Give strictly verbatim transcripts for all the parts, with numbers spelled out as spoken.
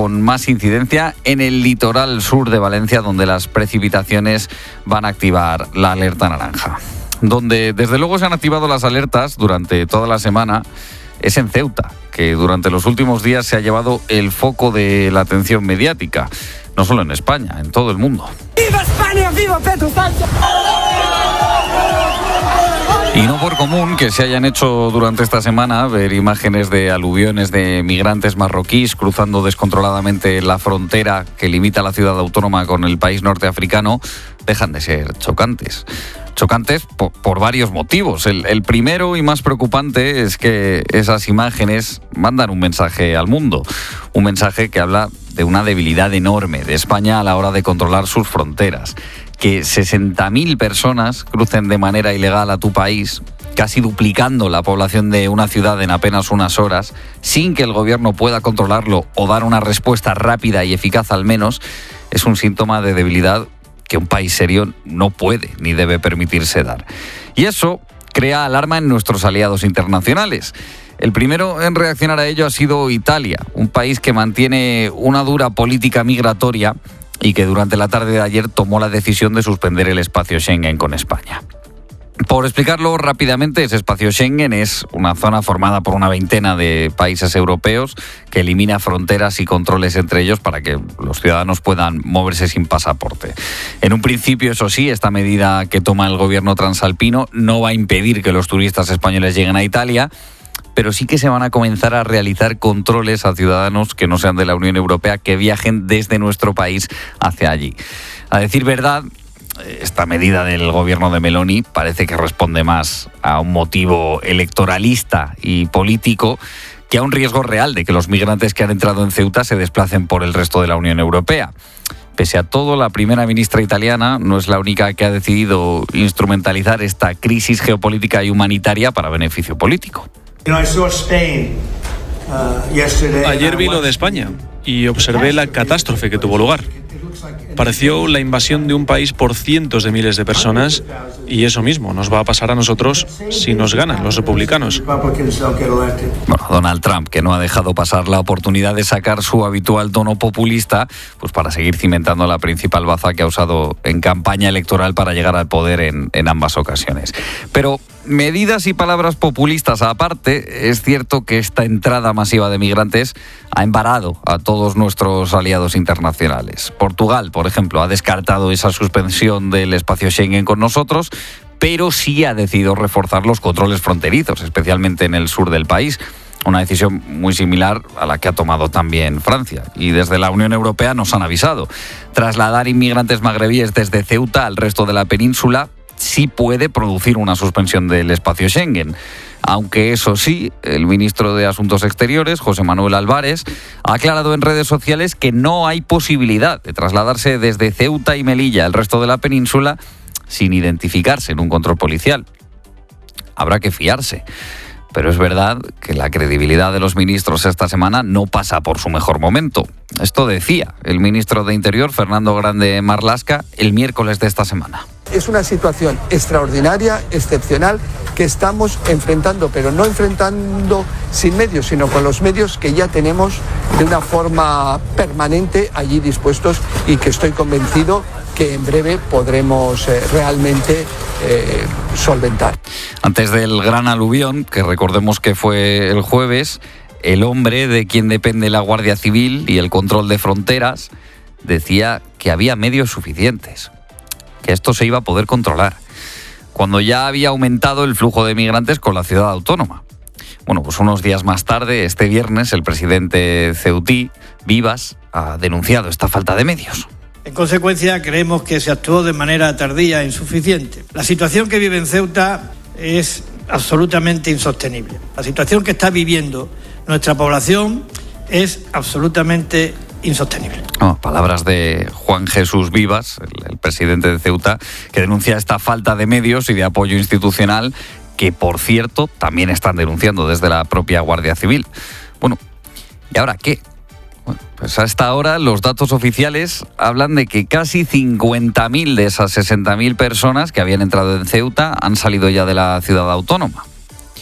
con más incidencia en el litoral sur de Valencia, donde las precipitaciones van a activar la alerta naranja. Donde desde luego se han activado las alertas durante toda la semana es en Ceuta, que durante los últimos días se ha llevado el foco de la atención mediática, no solo en España, en todo el mundo. ¡Viva España! ¡Viva Pedro Sánchez! Y no por común que se hayan hecho durante esta semana ver imágenes de aluviones de migrantes marroquíes cruzando descontroladamente la frontera que limita la ciudad autónoma con el país norteafricano, dejan de ser chocantes. Chocantes por, por varios motivos. El, el primero y más preocupante es que esas imágenes mandan un mensaje al mundo, un mensaje que habla de una debilidad enorme de España a la hora de controlar sus fronteras. Que sesenta mil personas crucen de manera ilegal a tu país, casi duplicando la población de una ciudad en apenas unas horas, sin que el gobierno pueda controlarlo o dar una respuesta rápida y eficaz al menos, es un síntoma de debilidad que un país serio no puede ni debe permitirse dar. Y eso crea alarma en nuestros aliados internacionales. El primero en reaccionar a ello ha sido Italia, un país que mantiene una dura política migratoria y que durante la tarde de ayer tomó la decisión de suspender el espacio Schengen con España. Por explicarlo rápidamente, ese espacio Schengen es una zona formada por una veintena de países europeos que elimina fronteras y controles entre ellos para que los ciudadanos puedan moverse sin pasaporte. En un principio, eso sí, esta medida que toma el gobierno transalpino no va a impedir que los turistas españoles lleguen a Italia, pero sí que se van a comenzar a realizar controles a ciudadanos que no sean de la Unión Europea que viajen desde nuestro país hacia allí. A decir verdad, esta medida del gobierno de Meloni parece que responde más a un motivo electoralista y político que a un riesgo real de que los migrantes que han entrado en Ceuta se desplacen por el resto de la Unión Europea. Pese a todo, la primera ministra italiana no es la única que ha decidido instrumentalizar esta crisis geopolítica y humanitaria para beneficio político. Ayer vi lo de España y observé la catástrofe que tuvo lugar. Pareció la invasión de un país por cientos de miles de personas y eso mismo nos va a pasar a nosotros si nos ganan los republicanos. Bueno, Donald Trump, que no ha dejado pasar la oportunidad de sacar su habitual tono populista, pues para seguir cimentando la principal baza que ha usado en campaña electoral para llegar al poder en, en ambas ocasiones. Pero medidas y palabras populistas aparte, es cierto que esta entrada masiva de migrantes ha embarado a todos nuestros aliados internacionales. Portugal, por ejemplo, ha descartado esa suspensión del espacio Schengen con nosotros, pero sí ha decidido reforzar los controles fronterizos, especialmente en el sur del país. Una decisión muy similar a la que ha tomado también Francia. Y desde la Unión Europea nos han avisado. Trasladar inmigrantes magrebíes desde Ceuta al resto de la península sí puede producir una suspensión del espacio Schengen. Aunque eso sí, el ministro de Asuntos Exteriores, José Manuel Álvarez, ha aclarado en redes sociales que no hay posibilidad de trasladarse desde Ceuta y Melilla al resto de la península sin identificarse en un control policial. Habrá que fiarse. Pero es verdad que la credibilidad de los ministros esta semana no pasa por su mejor momento. Esto decía el ministro de Interior, Fernando Grande Marlaska, el miércoles de esta semana. Es una situación extraordinaria, excepcional, que estamos enfrentando, pero no enfrentando sin medios, sino con los medios que ya tenemos de una forma permanente allí dispuestos y que estoy convencido que en breve podremos eh, realmente eh, solventar. Antes del gran aluvión, que recordemos que fue el jueves, el hombre de quien depende la Guardia Civil y el control de fronteras decía que había medios suficientes, que esto se iba a poder controlar, cuando ya había aumentado el flujo de migrantes con la ciudad autónoma. Bueno, pues unos días más tarde, este viernes, el presidente ceutí, Vivas, ha denunciado esta falta de medios. En consecuencia, creemos que se actuó de manera tardía e insuficiente. La situación que vive en Ceuta es absolutamente insostenible. La situación que está viviendo nuestra población es absolutamente insostenible. Oh, palabras de Juan Jesús Vivas, el, el presidente de Ceuta, que denuncia esta falta de medios y de apoyo institucional que, por cierto, también están denunciando desde la propia Guardia Civil. Bueno, ¿y ahora qué? Bueno, pues hasta ahora los datos oficiales hablan de que casi cincuenta mil de esas sesenta mil personas que habían entrado en Ceuta han salido ya de la ciudad autónoma.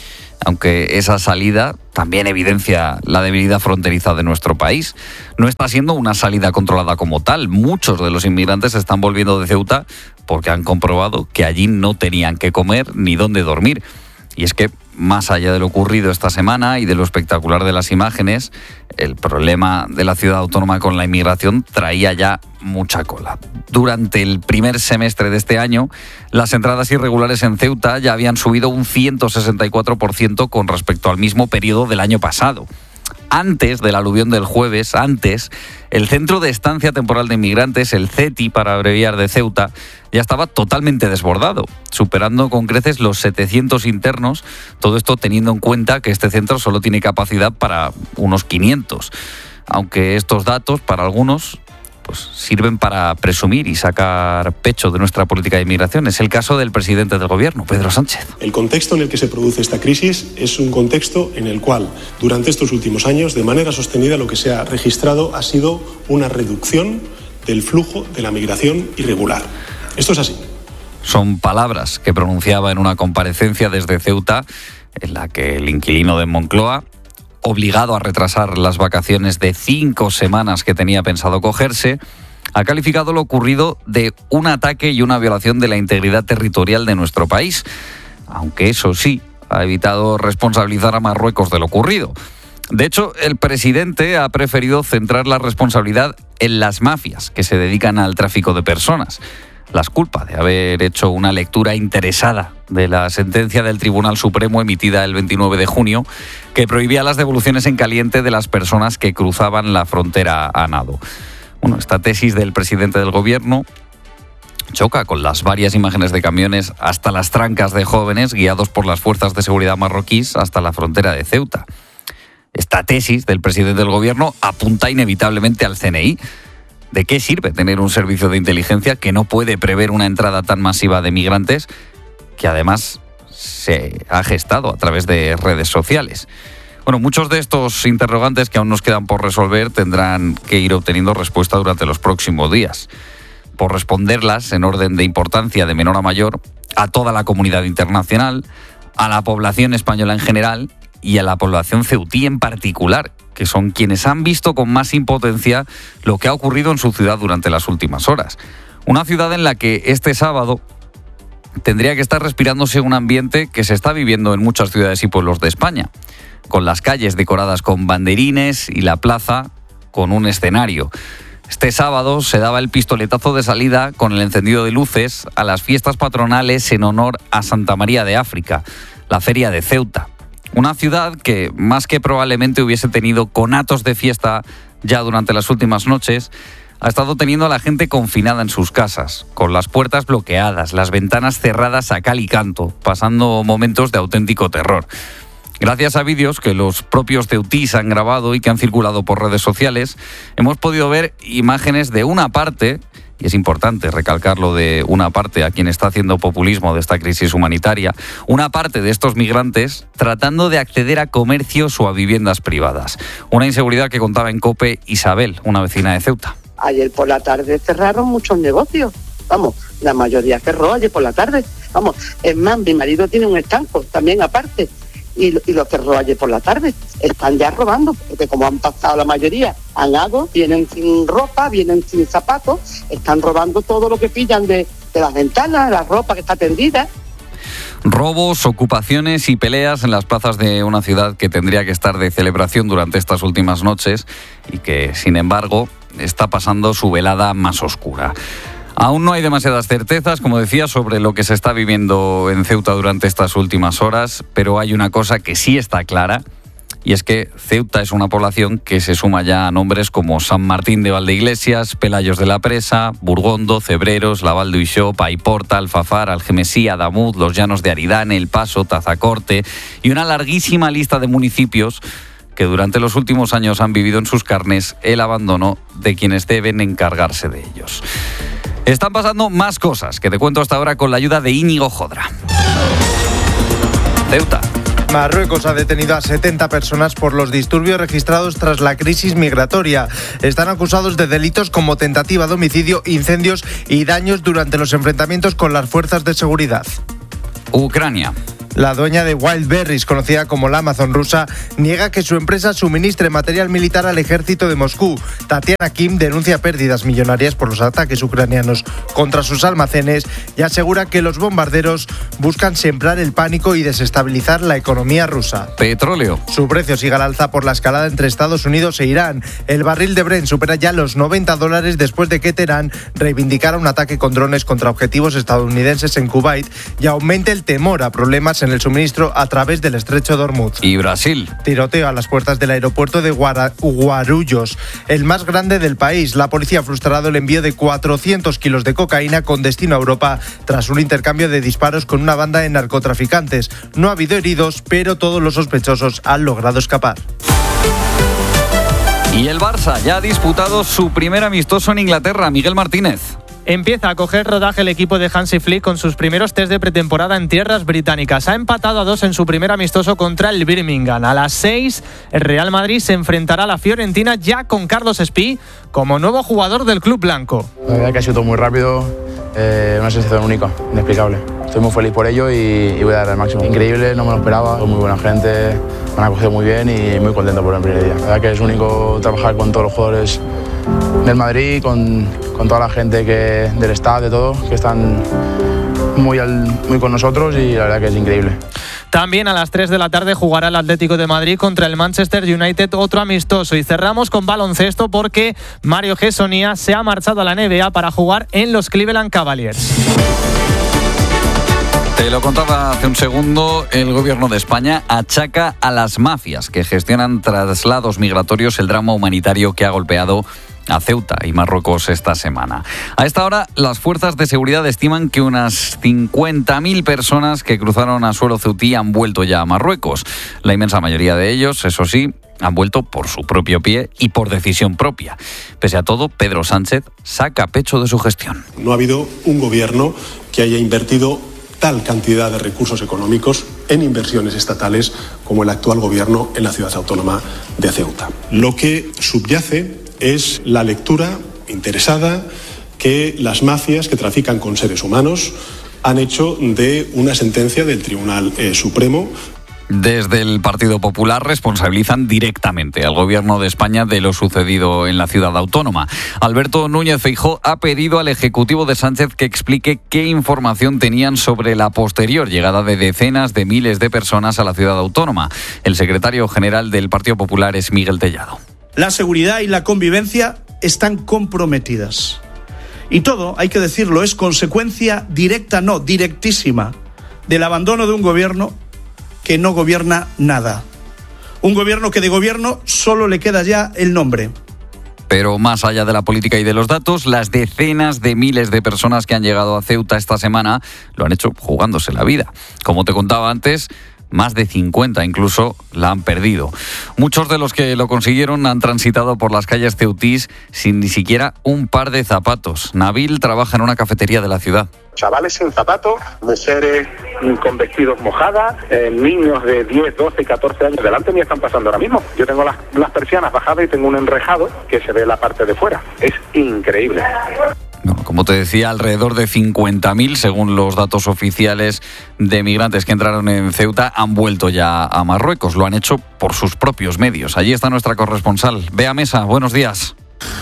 aunque esa salida también evidencia la debilidad fronteriza de nuestro país. No está siendo una salida controlada como tal. Muchos de los inmigrantes están volviendo de Ceuta porque han comprobado que allí no tenían que comer ni dónde dormir. Y es que, más allá de lo ocurrido esta semana y de lo espectacular de las imágenes, el problema de la ciudad autónoma con la inmigración traía ya mucha cola. Durante el primer semestre de este año, las entradas irregulares en Ceuta ya habían subido un ciento sesenta y cuatro por ciento con respecto al mismo periodo del año pasado. Antes del aluvión del jueves, antes, el Centro de Estancia Temporal de Inmigrantes, el C E T I para abreviar, de Ceuta, ya estaba totalmente desbordado, superando con creces los setecientos internos, todo esto teniendo en cuenta que este centro solo tiene capacidad para unos quinientos. Aunque estos datos, para algunos, pues sirven para presumir y sacar pecho de nuestra política de inmigración. Es el caso del presidente del Gobierno, Pedro Sánchez. El contexto en el que se produce esta crisis es un contexto en el cual, durante estos últimos años, de manera sostenida, lo que se ha registrado ha sido una reducción del flujo de la migración irregular. Esto es así. Son palabras que pronunciaba en una comparecencia desde Ceuta, en la que el inquilino de Moncloa, obligado a retrasar las vacaciones de cinco semanas que tenía pensado cogerse, ha calificado lo ocurrido de un ataque y una violación de la integridad territorial de nuestro país, aunque eso sí, ha evitado responsabilizar a Marruecos de lo ocurrido. De hecho, el presidente ha preferido centrar la responsabilidad en las mafias que se dedican al tráfico de personas. Las culpa de haber hecho una lectura interesada de la sentencia del Tribunal Supremo emitida el veintinueve de junio, que prohibía las devoluciones en caliente de las personas que cruzaban la frontera a nado. Bueno, esta tesis del presidente del Gobierno choca con las varias imágenes de camiones hasta las trancas de jóvenes guiados por las fuerzas de seguridad marroquíes hasta la frontera de Ceuta. Esta tesis del presidente del Gobierno apunta inevitablemente al C N I. ¿De qué sirve tener un servicio de inteligencia que no puede prever una entrada tan masiva de migrantes, que además se ha gestado a través de redes sociales? Bueno, muchos de estos interrogantes que aún nos quedan por resolver tendrán que ir obteniendo respuesta durante los próximos días. Por responderlas en orden de importancia de menor a mayor a toda la comunidad internacional, a la población española en general y a la población ceutí en particular, que son quienes han visto con más impotencia lo que ha ocurrido en su ciudad durante las últimas horas. Una ciudad en la que este sábado tendría que estar respirándose un ambiente que se está viviendo en muchas ciudades y pueblos de España, con las calles decoradas con banderines y la plaza con un escenario. Este sábado se daba el pistoletazo de salida con el encendido de luces a las fiestas patronales en honor a Santa María de África, la Feria de Ceuta. Una ciudad que, más que probablemente hubiese tenido conatos de fiesta ya durante las últimas noches, ha estado teniendo a la gente confinada en sus casas, con las puertas bloqueadas, las ventanas cerradas a cal y canto, pasando momentos de auténtico terror. Gracias a vídeos que los propios ceutís han grabado y que han circulado por redes sociales, hemos podido ver imágenes de una parte, y es importante recalcarlo, de una parte a quien está haciendo populismo de esta crisis humanitaria, una parte de estos migrantes tratando de acceder a comercios o a viviendas privadas. Una inseguridad que contaba en COPE Isabel, una vecina de Ceuta. Ayer por la tarde cerraron muchos negocios, vamos, la mayoría cerró ayer por la tarde, vamos, es más, mi marido tiene un estanco también aparte, y, y lo cerró ayer por la tarde. Están ya robando, porque como han pasado la mayoría, han dado, vienen sin ropa, vienen sin zapatos, están robando todo lo que pillan de, de las ventanas, la ropa que está tendida. Robos, ocupaciones y peleas en las plazas de una ciudad que tendría que estar de celebración durante estas últimas noches y que, sin embargo, está pasando su velada más oscura. Aún no hay demasiadas certezas, como decía, sobre lo que se está viviendo en Ceuta durante estas últimas horas, pero hay una cosa que sí está clara, y es que Ceuta es una población que se suma ya a nombres como San Martín de Valdeiglesias, Pelayos de la Presa, Burgondo, Cebreros, Laval d'Uixó, Paiporta, Alfafar, Algemesí, Adamuz, Los Llanos de Aridane, El Paso, Tazacorte y una larguísima lista de municipios que durante los últimos años han vivido en sus carnes el abandono de quienes deben encargarse de ellos. Están pasando más cosas que te cuento hasta ahora con la ayuda de Íñigo Jodra. Ceuta. Marruecos ha detenido a setenta personas por los disturbios registrados tras la crisis migratoria. Están acusados de delitos como tentativa de homicidio, incendios y daños durante los enfrentamientos con las fuerzas de seguridad. Ucrania. La dueña de Wildberries, conocida como la Amazon rusa, niega que su empresa suministre material militar al ejército de Moscú. Tatiana Kim denuncia pérdidas millonarias por los ataques ucranianos contra sus almacenes y asegura que los bombarderos buscan sembrar el pánico y desestabilizar la economía rusa. Petróleo. Su precio sigue al alza por la escalada entre Estados Unidos e Irán. El barril de Brent supera ya los noventa dólares después de que Teherán reivindicara un ataque con drones contra objetivos estadounidenses en Kuwait y aumente el temor a problemas en el suministro a través del estrecho de Hormuz. Y Brasil. Tiroteo a las puertas del aeropuerto de Guara- Guarulhos, el más grande del país. La policía ha frustrado el envío de cuatrocientos kilos de cocaína con destino a Europa tras un intercambio de disparos con una banda de narcotraficantes. No ha habido heridos, pero todos los sospechosos han logrado escapar. Y el Barça ya ha disputado su primer amistoso en Inglaterra. Miguel Martínez. Empieza a coger rodaje el equipo de Hansi Flick con sus primeros test de pretemporada en tierras británicas. Ha empatado a dos en su primer amistoso contra el Birmingham. A las seis, el Real Madrid se enfrentará a la Fiorentina ya con Carlos Espí como nuevo jugador del club blanco. La verdad que ha sido todo muy rápido, eh, una sensación única, inexplicable. Estoy muy feliz por ello y, y voy a dar el máximo. Increíble, no me lo esperaba, muy buena gente, me han acogido muy bien y muy contento por el primer día. La verdad que es único trabajar con todos los jugadores del Madrid, con, con toda la gente que, del staff, de todo, que están muy, al, muy con nosotros y la verdad que es increíble. También a las tres de la tarde jugará el Atlético de Madrid contra el Manchester United, otro amistoso. Y cerramos con baloncesto porque Mario Gessonia se ha marchado a la N B A para jugar en los Cleveland Cavaliers. Te lo contaba hace un segundo, el gobierno de España achaca a las mafias que gestionan traslados migratorios el drama humanitario que ha golpeado a Ceuta y Marruecos esta semana. A esta hora, las fuerzas de seguridad estiman que unas cincuenta mil personas que cruzaron a suelo ceutí han vuelto ya a Marruecos. La inmensa mayoría de ellos, eso sí, han vuelto por su propio pie y por decisión propia. Pese a todo, Pedro Sánchez saca pecho de su gestión. No ha habido un gobierno que haya invertido tal cantidad de recursos económicos en inversiones estatales como el actual gobierno en la ciudad autónoma de Ceuta. Lo que subyace es la lectura interesada que las mafias que trafican con seres humanos han hecho de una sentencia del Tribunal eh, Supremo. Desde el Partido Popular responsabilizan directamente al Gobierno de España de lo sucedido en la ciudad autónoma. Alberto Núñez Feijóo ha pedido al Ejecutivo de Sánchez que explique qué información tenían sobre la posterior llegada de decenas de miles de personas a la ciudad autónoma. El secretario general del Partido Popular es Miguel Tellado. La seguridad y la convivencia están comprometidas. Y todo, hay que decirlo, es consecuencia directa, no, directísima, del abandono de un gobierno que no gobierna nada. Un gobierno que de gobierno solo le queda ya el nombre. Pero más allá de la política y de los datos, las decenas de miles de personas que han llegado a Ceuta esta semana lo han hecho jugándose la vida. Como te contaba antes, más de cincuenta incluso la han perdido. Muchos de los que lo consiguieron han transitado por las calles ceutís sin ni siquiera un par de zapatos. Nabil trabaja en una cafetería de la ciudad. Chavales sin zapatos, mujeres con vestidos mojadas, eh, niños de diez, doce, catorce años delante me están pasando ahora mismo. Yo tengo las, las persianas bajadas y tengo un enrejado que se ve la parte de fuera. Es increíble. Bueno, como te decía, alrededor de cincuenta mil, según los datos oficiales de migrantes que entraron en Ceuta, han vuelto ya a Marruecos. Lo han hecho por sus propios medios. Allí está nuestra corresponsal, Bea Mesa. Buenos días.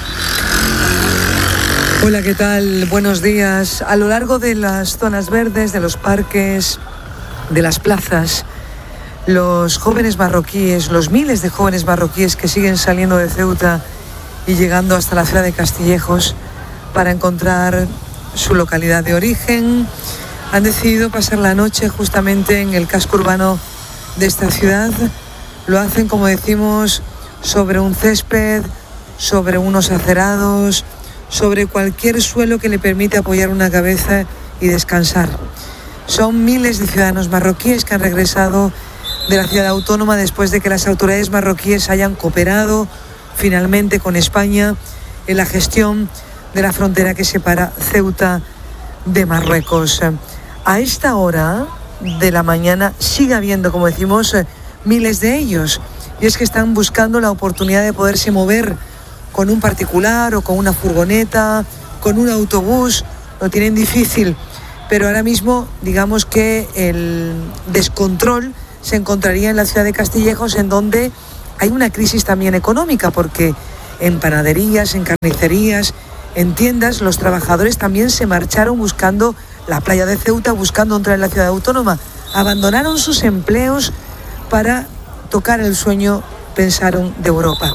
Hola, ¿qué tal? Buenos días. A lo largo de las zonas verdes, de los parques, de las plazas, los jóvenes marroquíes, los miles de jóvenes marroquíes que siguen saliendo de Ceuta y llegando hasta la ciudad de Castillejos para encontrar su localidad de origen, han decidido pasar la noche justamente en el casco urbano de esta ciudad. Lo hacen, como decimos, sobre un césped, sobre unos acerados, sobre cualquier suelo que le permite apoyar una cabeza y descansar. Son miles de ciudadanos marroquíes que han regresado de la ciudad autónoma después de que las autoridades marroquíes hayan cooperado finalmente con España en la gestión de la frontera que separa Ceuta de Marruecos. A esta hora de la mañana sigue habiendo, como decimos, miles de ellos, y es que están buscando la oportunidad de poderse mover con un particular o con una furgoneta, con un autobús. Lo tienen difícil, pero ahora mismo digamos que el descontrol se encontraría en la ciudad de Castillejos, en donde hay una crisis también económica, porque en panaderías, en carnicerías, en tiendas, los trabajadores también se marcharon buscando la playa de Ceuta, buscando entrar en la ciudad autónoma. Abandonaron sus empleos para tocar el sueño, pensaron, de Europa.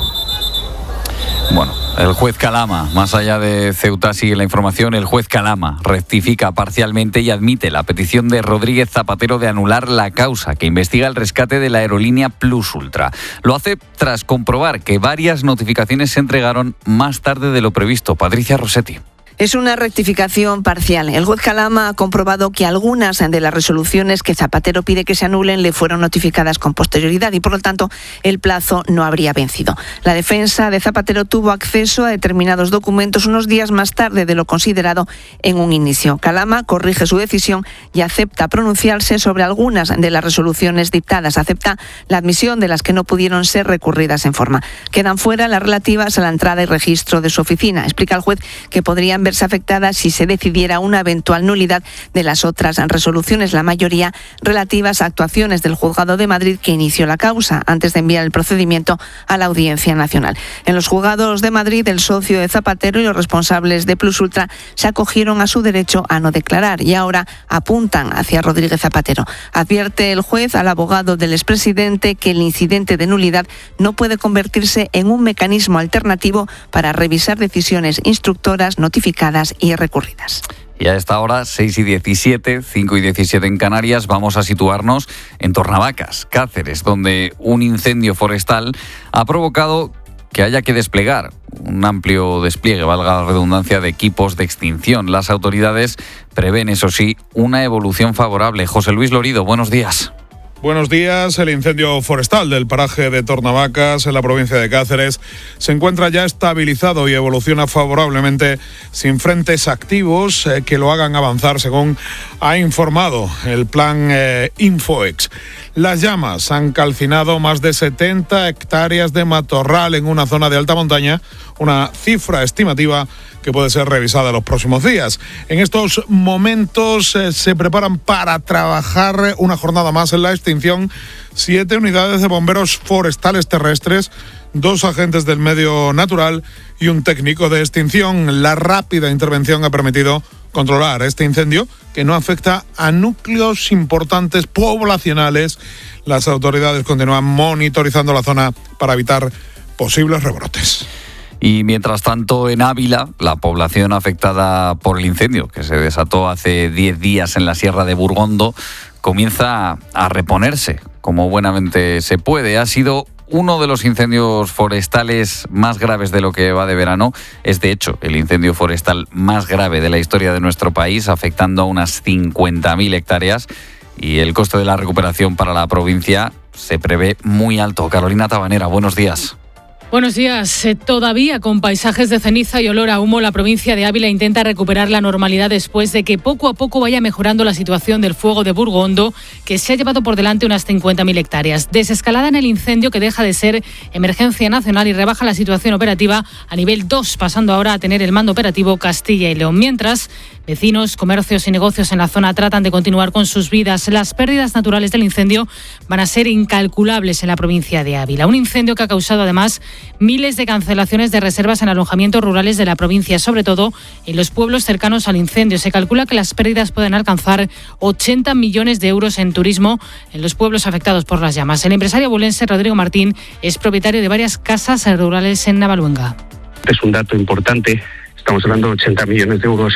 Bueno, el juez Calama, más allá de Ceuta sigue la información, el juez Calama rectifica parcialmente y admite la petición de Rodríguez Zapatero de anular la causa que investiga el rescate de la aerolínea Plus Ultra. Lo hace tras comprobar que varias notificaciones se entregaron más tarde de lo previsto. Patricia Rossetti. Es una rectificación parcial. El juez Calama ha comprobado que algunas de las resoluciones que Zapatero pide que se anulen le fueron notificadas con posterioridad y, por lo tanto, el plazo no habría vencido. La defensa de Zapatero tuvo acceso a determinados documentos unos días más tarde de lo considerado en un inicio. Calama corrige su decisión y acepta pronunciarse sobre algunas de las resoluciones dictadas. Acepta la admisión de las que no pudieron ser recurridas en forma. Quedan fuera las relativas a la entrada y registro de su oficina. Explica el juez que podrían verse afectadas si se decidiera una eventual nulidad de las otras resoluciones, la mayoría relativas a actuaciones del Juzgado de Madrid que inició la causa antes de enviar el procedimiento a la Audiencia Nacional. En los juzgados de Madrid, el socio de Zapatero y los responsables de Plus Ultra se acogieron a su derecho a no declarar y ahora apuntan hacia Rodríguez Zapatero. Advierte el juez al abogado del expresidente que el incidente de nulidad no puede convertirse en un mecanismo alternativo para revisar decisiones instructoras notificadas y recurridas. Y a esta hora, seis y diecisiete, cinco y diecisiete en Canarias, vamos a situarnos en Tornavacas, Cáceres, donde un incendio forestal ha provocado que haya que desplegar un amplio despliegue, valga la redundancia, de equipos de extinción. Las autoridades prevén, eso sí, una evolución favorable. José Luis Lorido, buenos días. Buenos días. El incendio forestal del paraje de Tornavacas, en la provincia de Cáceres, se encuentra ya estabilizado y evoluciona favorablemente sin frentes activos eh, que lo hagan avanzar, según ha informado el plan eh, Infoex. Las llamas han calcinado más de setenta hectáreas de matorral en una zona de alta montaña, una cifra estimativa que puede ser revisada en los próximos días. En estos momentos eh, se preparan para trabajar una jornada más en la extinción siete unidades de bomberos forestales terrestres, dos agentes del medio natural y un técnico de extinción. La rápida intervención ha permitido controlar este incendio, que no afecta a núcleos importantes poblacionales. Las autoridades continúan monitorizando la zona para evitar posibles rebrotes. Y mientras tanto, en Ávila, la población afectada por el incendio que se desató hace diez días en la Sierra de Burgondo comienza a reponerse como buenamente se puede. Ha sido uno de los incendios forestales más graves de lo que va de verano. Es, de hecho, el incendio forestal más grave de la historia de nuestro país, afectando a unas cincuenta mil hectáreas. Y el coste de la recuperación para la provincia se prevé muy alto. Carolina Tabanera, buenos días. Buenos días. Eh, todavía con paisajes de ceniza y olor a humo, la provincia de Ávila intenta recuperar la normalidad después de que poco a poco vaya mejorando la situación del fuego de Burgondo, que se ha llevado por delante unas cincuenta mil hectáreas. Desescalada en el incendio, que deja de ser emergencia nacional y rebaja la situación operativa a nivel dos, pasando ahora a tener el mando operativo Castilla y León. Mientras, vecinos, comercios y negocios en la zona tratan de continuar con sus vidas. Las pérdidas naturales del incendio van a ser incalculables en la provincia de Ávila. Un incendio que ha causado además miles de cancelaciones de reservas en alojamientos rurales de la provincia, sobre todo en los pueblos cercanos al incendio. Se calcula que las pérdidas pueden alcanzar ochenta millones de euros en turismo en los pueblos afectados por las llamas. El empresario abulense Rodrigo Martín es propietario de varias casas rurales en Navaluenga. Es un dato importante. Estamos hablando de ochenta millones de euros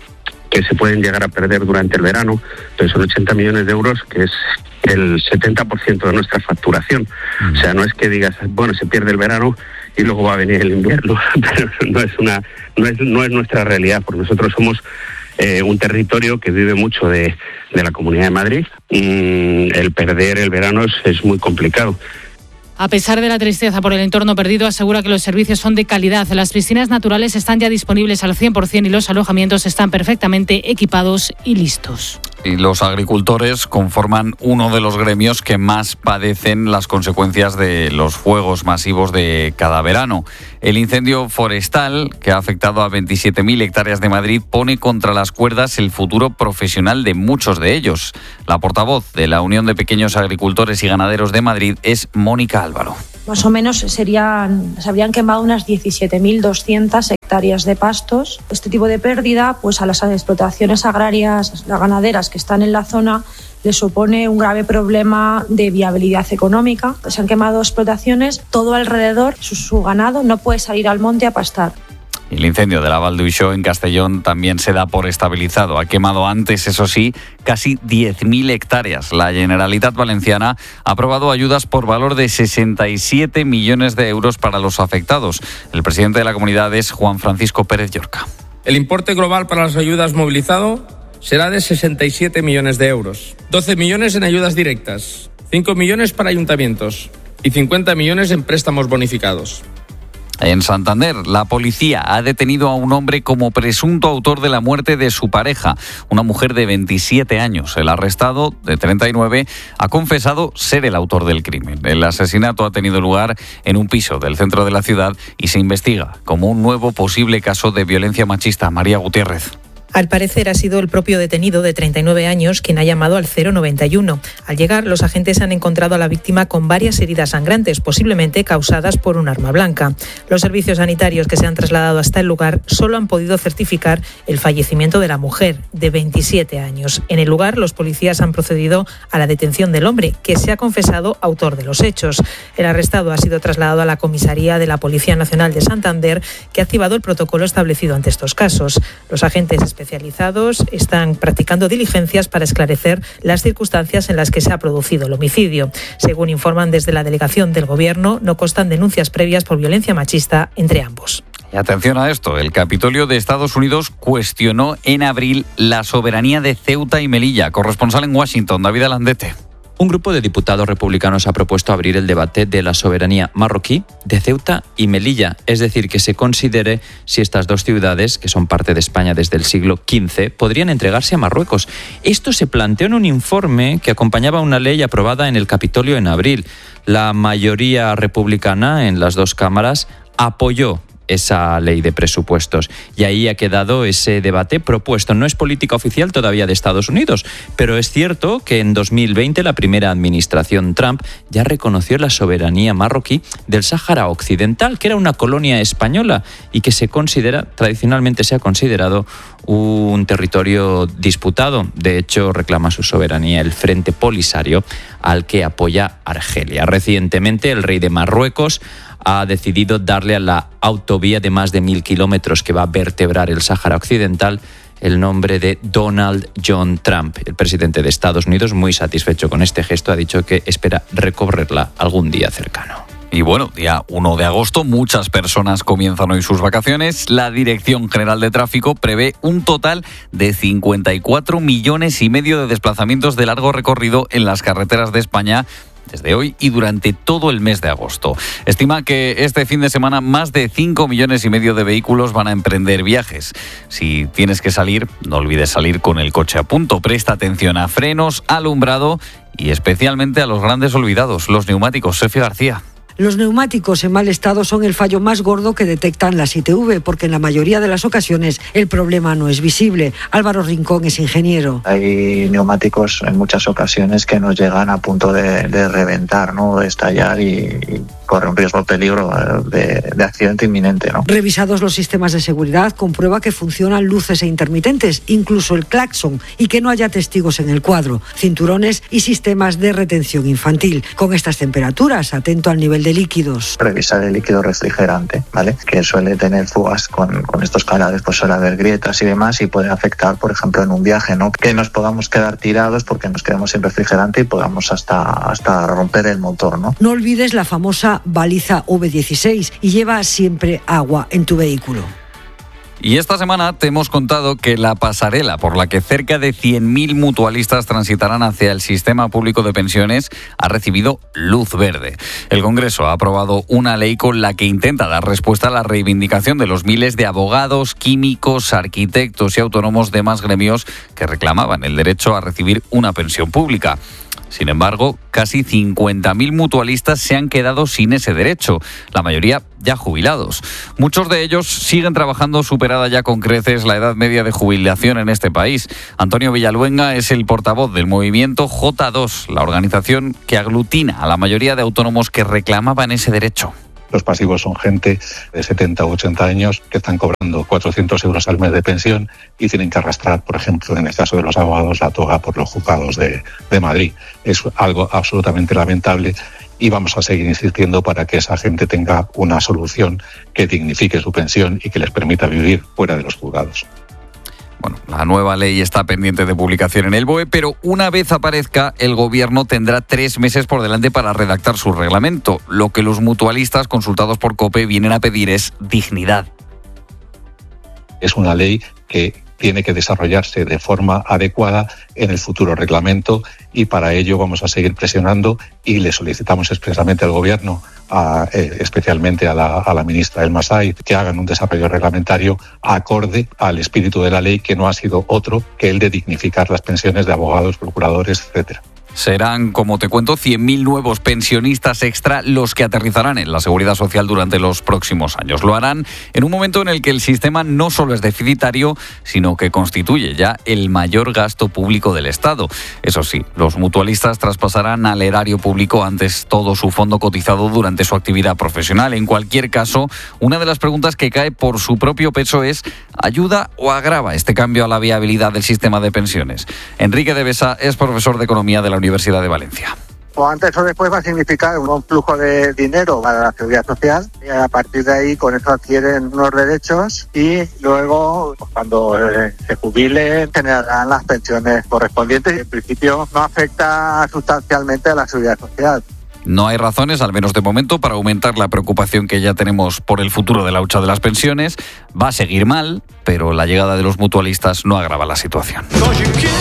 que se pueden llegar a perder durante el verano, pero son ochenta millones de euros que es el setenta por ciento de nuestra facturación. Mm. O sea, no es que digas, bueno, se pierde el verano y luego va a venir el invierno, pero no es una, no es, no es nuestra realidad, porque nosotros somos eh, un territorio que vive mucho de, de la Comunidad de Madrid. Mm, el perder el verano es, es muy complicado. A pesar de la tristeza por el entorno perdido, asegura que los servicios son de calidad. Las piscinas naturales están ya disponibles al cien por ciento y los alojamientos están perfectamente equipados y listos. y los agricultores conforman uno de los gremios que más padecen las consecuencias de los fuegos masivos de cada verano. El incendio forestal, que ha afectado a veintisiete mil hectáreas de Madrid, pone contra las cuerdas el futuro profesional de muchos de ellos. La portavoz de la Unión de Pequeños Agricultores y Ganaderos de Madrid es Mónica Álvaro. Más o menos serían, se habrían quemado unas diecisiete mil doscientas hectáreas de pastos. Este tipo de pérdida, pues a las explotaciones agrarias, las ganaderas que están en la zona, les supone un grave problema de viabilidad económica. Se han quemado explotaciones, todo alrededor, su, su ganado no puede salir al monte a pastar. El incendio de la Val d'Uixó en Castellón también se da por estabilizado. Ha quemado antes, eso sí, casi diez mil hectáreas. La Generalitat Valenciana ha aprobado ayudas por valor de sesenta y siete millones de euros para los afectados. El presidente de la comunidad es Juan Francisco Pérez Llorca. El importe global para las ayudas movilizado será de sesenta y siete millones de euros. doce millones en ayudas directas, cinco millones para ayuntamientos y cincuenta millones en préstamos bonificados. En Santander, la policía ha detenido a un hombre como presunto autor de la muerte de su pareja, una mujer de veintisiete años. El arrestado, de treinta y nueve, ha confesado ser el autor del crimen. El asesinato ha tenido lugar en un piso del centro de la ciudad y se investiga como un nuevo posible caso de violencia machista. María Gutiérrez. Al parecer ha sido el propio detenido de treinta y nueve años quien ha llamado al cero noventa y uno. Al llegar, los agentes han encontrado a la víctima con varias heridas sangrantes, posiblemente causadas por un arma blanca. Los servicios sanitarios que se han trasladado hasta el lugar solo han podido certificar el fallecimiento de la mujer, de veintisiete años. En el lugar, los policías han procedido a la detención del hombre, que se ha confesado autor de los hechos. El arrestado ha sido trasladado a la comisaría de la Policía Nacional de Santander, que ha activado el protocolo establecido ante estos casos. Los agentes especializados están practicando diligencias para esclarecer las circunstancias en las que se ha producido el homicidio. Según informan desde la delegación del Gobierno, no constan denuncias previas por violencia machista entre ambos. Y atención a esto, el Capitolio de Estados Unidos cuestionó en abril la soberanía de Ceuta y Melilla. Corresponsal en Washington, David Alandete. Un grupo de diputados republicanos ha propuesto abrir el debate de la soberanía marroquí de Ceuta y Melilla, es decir, que se considere si estas dos ciudades, que son parte de España desde el siglo quince, podrían entregarse a Marruecos. Esto se planteó en un informe que acompañaba una ley aprobada en el Capitolio en abril. La mayoría republicana en las dos cámaras apoyó esa ley de presupuestos. Y ahí ha quedado ese debate propuesto. No es política oficial todavía de Estados Unidos, pero es cierto que en dos mil veinte la primera administración Trump ya reconoció la soberanía marroquí del Sáhara Occidental, que era una colonia española y que se considera, tradicionalmente se ha considerado un territorio disputado. De hecho, reclama su soberanía el Frente Polisario, al que apoya Argelia. Recientemente, el rey de Marruecos ha decidido darle a la autovía de más de mil kilómetros que va a vertebrar el Sáhara Occidental el nombre de Donald John Trump. El presidente de Estados Unidos, muy satisfecho con este gesto, ha dicho que espera recorrerla algún día cercano. Y bueno, día uno de agosto, muchas personas comienzan hoy sus vacaciones. La Dirección General de Tráfico prevé un total de cincuenta y cuatro millones y medio de desplazamientos de largo recorrido en las carreteras de España desde hoy y durante todo el mes de agosto. Estima que este fin de semana más de cinco millones y medio de vehículos van a emprender viajes. Si tienes que salir, no olvides salir con el coche a punto. Presta atención a frenos, alumbrado y especialmente a los grandes olvidados, los neumáticos. Sofía García. Los neumáticos en mal estado son el fallo más gordo que detectan las I T V, porque en la mayoría de las ocasiones el problema no es visible. Álvaro Rincón es ingeniero. Hay neumáticos en muchas ocasiones que nos llegan a punto de, de reventar, ¿no? De estallar y, y corre un riesgo, peligro de, de accidente inminente, ¿no? Revisados los sistemas de seguridad, comprueba que funcionan luces e intermitentes, incluso el claxon, y que no haya testigos en el cuadro, cinturones y sistemas de retención infantil. Con estas temperaturas, atento al nivel de líquidos. Revisar el líquido refrigerante, ¿vale? Que suele tener fugas con, con estos canales, pues suele haber grietas y demás y puede afectar, por ejemplo, en un viaje, ¿no? Que nos podamos quedar tirados porque nos quedamos sin refrigerante y podamos hasta, hasta romper el motor, ¿no? No olvides la famosa baliza V dieciséis y lleva siempre agua en tu vehículo. Y esta semana te hemos contado que la pasarela por la que cerca de cien mil mutualistas transitarán hacia el sistema público de pensiones ha recibido luz verde. El Congreso ha aprobado una ley con la que intenta dar respuesta a la reivindicación de los miles de abogados, químicos, arquitectos y autónomos de más gremios que reclamaban el derecho a recibir una pensión pública. Sin embargo, casi cincuenta mil mutualistas se han quedado sin ese derecho, la mayoría ya jubilados. Muchos de ellos siguen trabajando superada ya con creces la edad media de jubilación en este país. Antonio Villaluenga es el portavoz del movimiento J dos, la organización que aglutina a la mayoría de autónomos que reclamaban ese derecho. Los pasivos son gente de setenta u ochenta años que están cobrando cuatrocientos euros al mes de pensión y tienen que arrastrar, por ejemplo, en el caso de los abogados, la toga por los juzgados de, de Madrid. Es algo absolutamente lamentable y vamos a seguir insistiendo para que esa gente tenga una solución que dignifique su pensión y que les permita vivir fuera de los juzgados. Bueno, la nueva ley está pendiente de publicación en el B O E, pero una vez aparezca, el Gobierno tendrá tres meses por delante para redactar su reglamento. Lo que los mutualistas consultados por COPE vienen a pedir es dignidad. Es una ley que tiene que desarrollarse de forma adecuada en el futuro reglamento y para ello vamos a seguir presionando y le solicitamos expresamente al Gobierno, a, eh, especialmente a la, a la ministra Elma Saiz, que hagan un desarrollo reglamentario acorde al espíritu de la ley, que no ha sido otro que el de dignificar las pensiones de abogados, procuradores, etcétera. Serán, como te cuento, cien mil nuevos pensionistas extra los que aterrizarán en la Seguridad Social durante los próximos años. Lo harán en un momento en el que el sistema no solo es deficitario, sino que constituye ya el mayor gasto público del Estado. Eso sí, los mutualistas traspasarán al erario público antes todo su fondo cotizado durante su actividad profesional. En cualquier caso, una de las preguntas que cae por su propio peso es: ¿ayuda o agrava este cambio a la viabilidad del sistema de pensiones? Enrique de Besa es profesor de Economía de la Universidad de Valencia. O antes o después va a significar un flujo de dinero para la seguridad social y a partir de ahí con eso adquieren unos derechos y luego cuando eh, se jubilen generarán las pensiones correspondientes y en principio no afecta sustancialmente a la seguridad social. No hay razones, al menos de momento, para aumentar la preocupación que ya tenemos por el futuro de la hucha de las pensiones. Va a seguir mal, pero la llegada de los mutualistas no agrava la situación.